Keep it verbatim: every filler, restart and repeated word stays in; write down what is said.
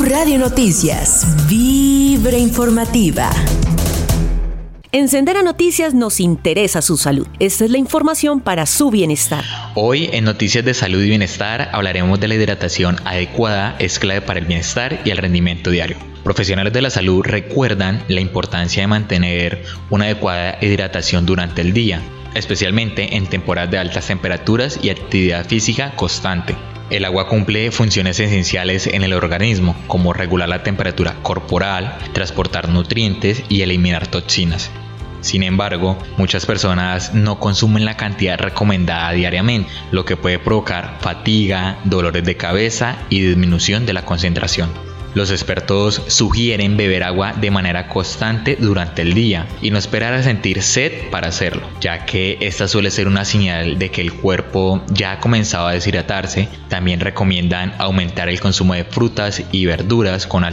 Radio Noticias, Vibra Informativa. En Sendera Noticias nos interesa su salud. Esta es la información para su bienestar. Hoy en Noticias de Salud y Bienestar hablaremos de la hidratación adecuada es clave para el bienestar y el rendimiento diario. Profesionales de la salud recuerdan la importancia de mantener una adecuada hidratación durante el día, especialmente en temporadas de altas temperaturas y actividad física constante. El agua cumple funciones esenciales en el organismo, como regular la temperatura corporal, transportar nutrientes y eliminar toxinas. Sin embargo, muchas personas no consumen la cantidad recomendada diariamente, lo que puede provocar fatiga, dolores de cabeza y disminución de la concentración. Los expertos sugieren beber agua de manera constante durante el día y no esperar a sentir sed para hacerlo, ya que esta suele ser una señal de que el cuerpo ya ha comenzado a deshidratarse. También recomiendan aumentar el consumo de frutas y verduras con